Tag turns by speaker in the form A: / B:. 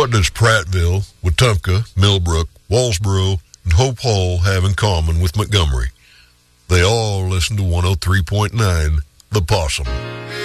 A: What does Prattville, Wetumpka, Millbrook, Walsboro, and Hope Hall have in common with Montgomery? They all listen to 103.9 The Possum.